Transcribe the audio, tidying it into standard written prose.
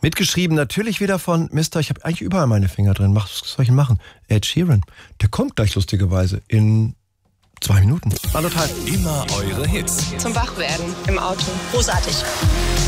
Mitgeschrieben natürlich wieder von Mr. Ich habe eigentlich überall meine Finger drin. Was soll ich denn machen? Ed Sheeran. Der kommt gleich lustigerweise in 2 Minuten. Hallo, Teil. Immer eure Hits. Zum Wachwerden im Auto. Großartig.